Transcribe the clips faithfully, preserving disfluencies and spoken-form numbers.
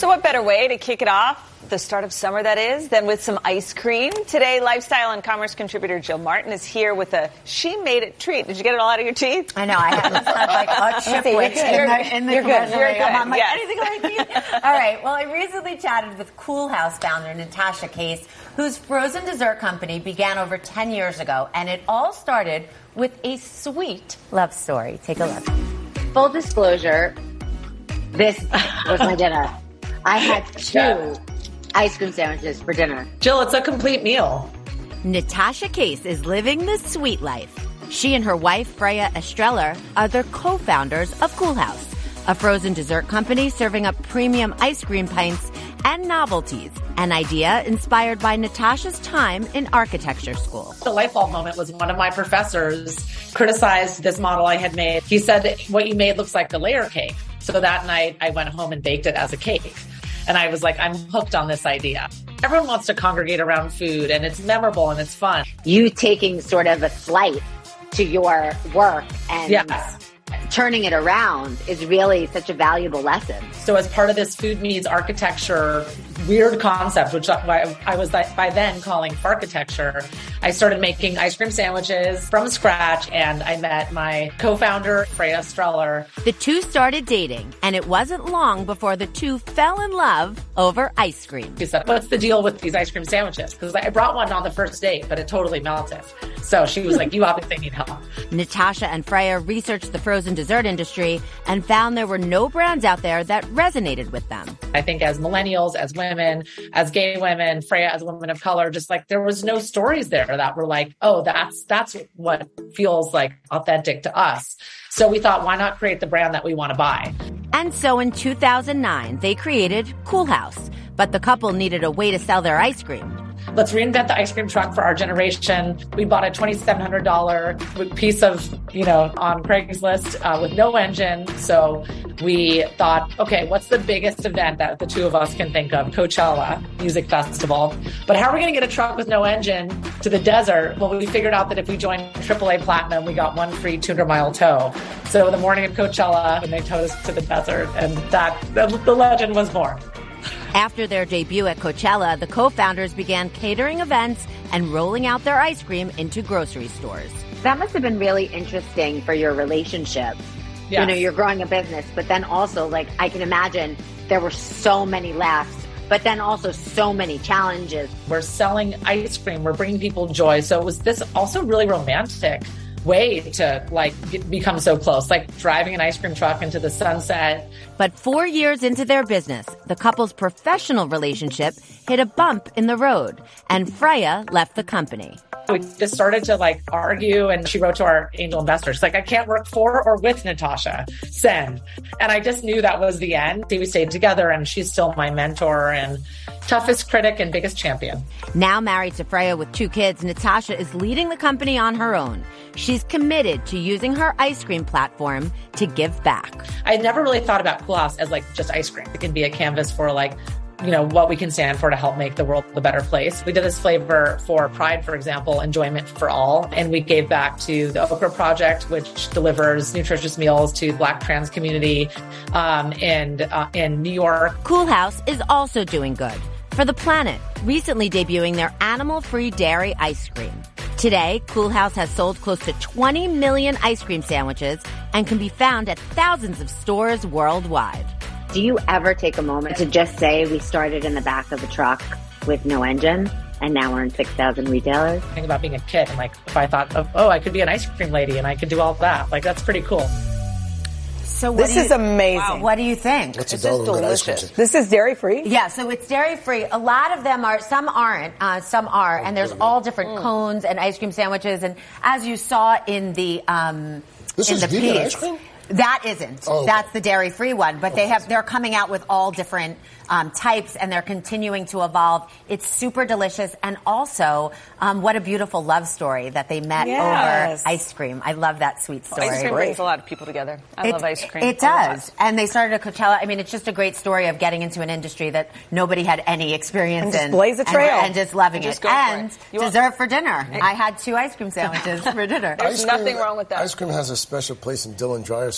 So what better way to kick it off, the start of summer that is, than with some ice cream? Today, lifestyle and commerce contributor Jill Martin is here with a she-made-it treat. Did you get it all out of your teeth? I know. I had, had like a chiplet in the, in the You're good. You're good. I'm like, Yes. anything like me? All right. Well, I recently chatted with Cool House founder Natasha Case, whose frozen dessert company began over ten years ago, and it all started with a sweet love story. Take a look. Full disclosure, this was my dinner. I had two yeah. ice cream sandwiches for dinner. Jill, it's a complete meal. Natasha Case is living the sweet life. She and her wife, Freya Estreller, are the co-founders of Cool House, a frozen dessert company serving up premium ice cream pints and novelties, an idea inspired by Natasha's time in architecture school. The light bulb moment was one of my professors criticized this model I had made. He said, what you made looks like a layer cake. So that night I went home and baked it as a cake. And I was like, I'm hooked on this idea. Everyone wants to congregate around food, and it's memorable and it's fun. You taking sort of a slight to your work and yes. turning it around is really such a valuable lesson. So as part of this food meets architecture weird concept, which I, I was by then calling Farchitecture, I started making ice cream sandwiches from scratch, and I met my co-founder, Freya Estreller. The two started dating, and it wasn't long before the two fell in love over ice cream. She said, what's the deal with these ice cream sandwiches? Because I brought one on the first date, but it totally melted. So she was like, you obviously need help. Natasha and Freya researched the frozen dessert industry and found there were no brands out there that resonated with them. I think as millennials, as women, as gay women, Freya as a woman of color, just like there was no stories there that were like, oh, that's that's what feels like authentic to us. So we thought, why not create the brand that we want to buy? And so in two thousand nine, they created Cool House, but the couple needed a way to sell their ice cream. Let's reinvent the ice cream truck for our generation. We bought a twenty-seven hundred dollars piece of, you know, on Craigslist uh, with no engine. So we thought, okay, what's the biggest event that the two of us can think of? Coachella Music Festival. But how are we going to get a truck with no engine to the desert? Well, we figured out that if we joined triple A Platinum, we got one free two hundred mile tow. So the morning of Coachella, when they towed us to the desert, and that the, the legend was born. After their debut at Coachella, the co-founders began catering events and rolling out their ice cream into grocery stores. That must have been really interesting for your relationship. Yes. You know, you're growing a business, but then also, like, I can imagine there were so many laughs, but then also so many challenges. We're selling ice cream. We're bringing people joy. So it was this also really romantic way to like get, become so close, like driving an ice cream truck into the sunset. But four years into their business, the couple's professional relationship hit a bump in the road, and Freya left the company. We just started to like argue, and she wrote to our angel investors, she's like, I can't work for or with Natasha. Send. And I just knew that was the end. We stayed together, and she's still my mentor and toughest critic and biggest champion. Now married to Freya with two kids, Natasha is leading the company on her own. She's committed to using her ice cream platform to give back. I never really thought about Cool House as like just ice cream. It can be a canvas for like, you know, what we can stand for to help make the world a better place. We did this flavor for Pride, for example, enjoyment for all. And we gave back to the Okra Project, which delivers nutritious meals to Black trans community um, and uh, in New York. Cool House is also doing good for the planet, recently debuting their animal-free dairy ice cream. Today, Cool House has sold close to twenty million ice cream sandwiches and can be found at thousands of stores worldwide. Do you ever take a moment to just say we started in the back of a truck with no engine and now we're in six thousand retailers? Think about being a kid and like if I thought, of, oh, I could be an ice cream lady and I could do all that. Like that's pretty cool. So what this do you, is amazing. Wow, what do you think? It's This is delicious. This is dairy free? Yeah, so it's dairy free. A lot of them are, some aren't, uh, some are, and there's all different mm. cones and ice cream sandwiches. And as you saw in the um, this in is the vegan piece, ice cream? that isn't. Oh. That's the dairy free one. But oh, they have they're coming out with all different um, types, and they're continuing to evolve. It's super delicious, and also um, what a beautiful love story that they met yes. over ice cream. I love that sweet story. Ice cream brings a lot of people together. I it, love ice cream. It does. And they started at Coachella. I mean, it's just a great story of getting into an industry that nobody had any experience and just in. blaze a trail. And, and just loving and just it. And it. dessert want- for dinner. I had two ice cream sandwiches for dinner. There's ice nothing cream, wrong with that. Ice cream has a special place in Dylan Dreyer's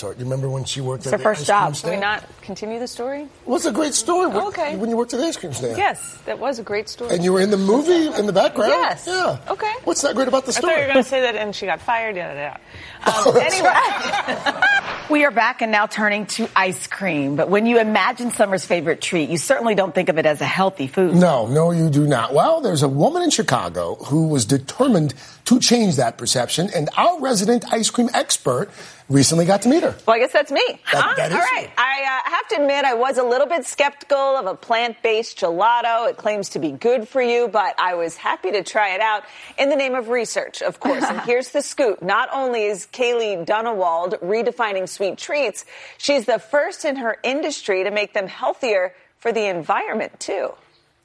Bossart. You remember when she worked it's at the first ice job. cream stand? Can we not continue the story? Well, it's a great story. Oh, okay. When you worked at the ice cream stand. Yes, that was a great story. And you were in the movie in the background? Yes. Yeah. Okay. What's that great about the story? I thought you were going to say that and she got fired. Yeah, yeah. Um, anyway. We are back and now turning to ice cream. But when you imagine summer's favorite treat, you certainly don't think of it as a healthy food. No, no, you do not. Well, there's a woman in Chicago who was determined to change that perception, and our resident ice cream expert recently got to meet her. Well, I guess that's me. That, huh? that is All right. you. I uh, have to admit, I was a little bit skeptical of a plant-based gelato. It claims to be good for you, but I was happy to try it out in the name of research, of course. And here's the scoop. Not only is Kaylee Dunewald redefining sweet treats, she's the first in her industry to make them healthier for the environment, too.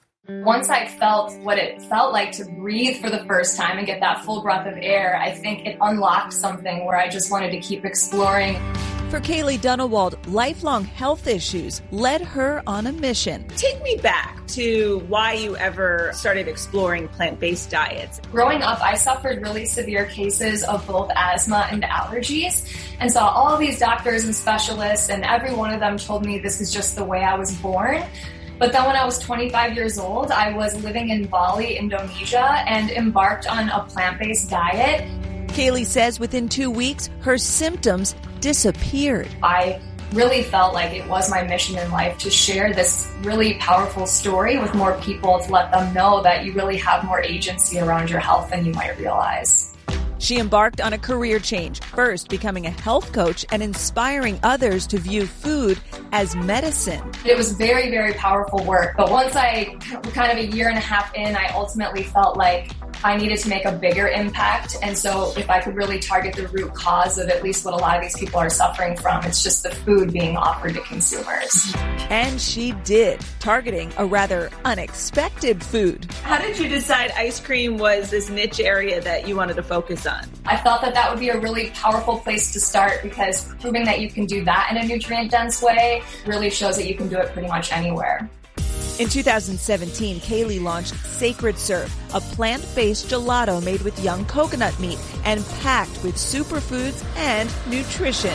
Once I felt what it felt like to breathe for the first time and get that full breath of air, I think it unlocked something where I just wanted to keep exploring. For Kaylee Dunewald, lifelong health issues led her on a mission. Take me back to why you ever started exploring plant-based diets. Growing up, I suffered really severe cases of both asthma and allergies and saw all these doctors and specialists, and every one of them told me this is just the way I was born. But then when I was twenty-five years old, I was living in Bali, Indonesia, and embarked on a plant-based diet. Kaylee says within two weeks, her symptoms disappeared. I really felt like it was my mission in life to share this really powerful story with more people, to let them know that you really have more agency around your health than you might realize. She embarked on a career change, first becoming a health coach and inspiring others to view food as medicine. It was very, very powerful work. But once I, kind of a year and a half in, I ultimately felt like I needed to make a bigger impact. And so if I could really target the root cause of at least what a lot of these people are suffering from, it's just the food being offered to consumers. And she did, targeting a rather unexpected food. How did you decide ice cream was this niche area that you wanted to focus on? I felt that that would be a really powerful place to start, because proving that you can do that in a nutrient-dense way really shows that you can do it pretty much anywhere. In two thousand seventeen, Kaylee launched Sacred Serve, a plant-based gelato made with young coconut meat and packed with superfoods and nutrition.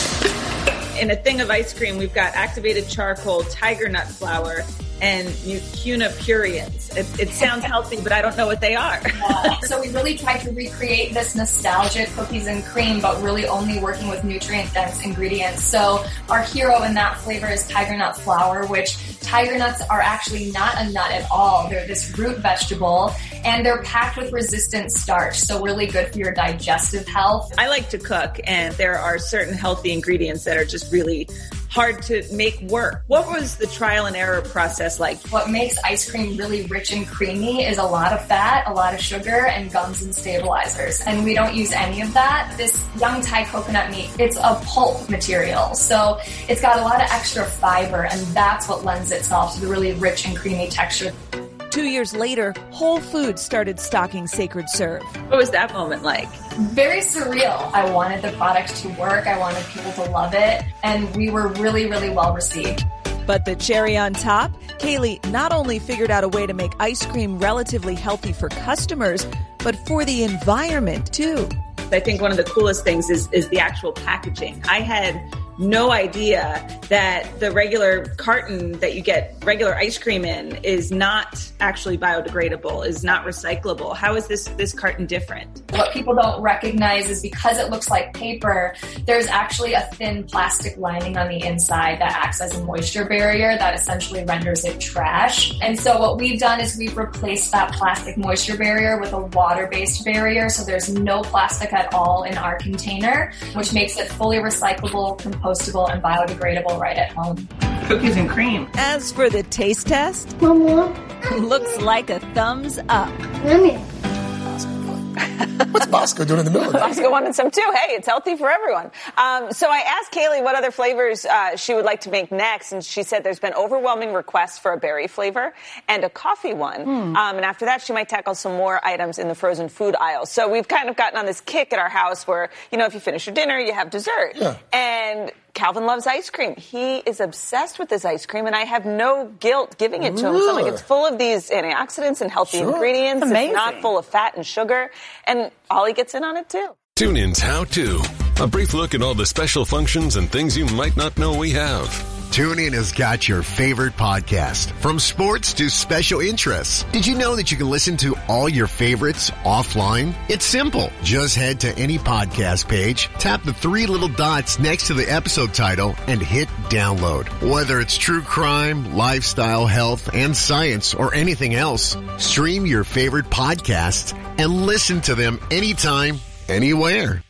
In a thing of ice cream, we've got activated charcoal, tiger nut flour, and mucuna purines. It, it sounds healthy, but I don't know what they are. Yeah. So we really tried to recreate this nostalgic cookies and cream, but really only working with nutrient-dense ingredients. So our hero in that flavor is tiger nut flour, which tiger nuts are actually not a nut at all. They're this root vegetable, and they're packed with resistant starch, so really good for your digestive health. I like to cook, and there are certain healthy ingredients that are just really hard to make work. What was the trial and error process like? What makes ice cream really rich and creamy is a lot of fat, a lot of sugar, and gums and stabilizers. And we don't use any of that. This young Thai coconut meat, it's a pulp material. So it's got a lot of extra fiber, and that's what lends itself to the really rich and creamy texture. Two years later, Whole Foods started stocking Sacred Serve. What was that moment like? Very surreal. I wanted the product to work. I wanted people to love it. And we were really, really well received. But the cherry on top, Kaylee not only figured out a way to make ice cream relatively healthy for customers, but for the environment too. I think one of the coolest things is, is the actual packaging. I had no idea that the regular carton that you get regular ice cream in is not actually biodegradable, is not recyclable. How is this, this carton different? What people don't recognize is because it looks like paper, there's actually a thin plastic lining on the inside that acts as a moisture barrier that essentially renders it trash. And so what we've done is we've replaced that plastic moisture barrier with a water-based barrier, so there's no plastic at all in our container, which makes it fully recyclable, compostable, and biodegradable right at home. Cookies and cream. As for the taste test, Mama, looks like a thumbs up. Mommy. What's Bosco doing in the middle of that? Bosco wanted some too. Hey, it's healthy for everyone. Um, so I asked Kaylee what other flavors uh, she would like to make next, and she said there's been overwhelming requests for a berry flavor and a coffee one. Hmm. Um, and after that, she might tackle some more items in the frozen food aisle. So we've kind of gotten on this kick at our house where, you know, if you finish your dinner, you have dessert. Yeah. And Calvin loves ice cream. He is obsessed with this ice cream, and I have no guilt giving it to him. So I'm like, it's full of these antioxidants and healthy Sure. ingredients. Amazing. It's not full of fat and sugar, and Ollie gets in on it too. TuneIn's How To A brief look at all the special functions and things you might not know we have. TuneIn has got your favorite podcast, from sports to special interests. Did you know that you can listen to all your favorites offline? It's simple. Just head to any podcast page, tap the three little dots next to the episode title, and hit download. Whether it's true crime, lifestyle, health, and science, or anything else, stream your favorite podcasts and listen to them anytime, anywhere.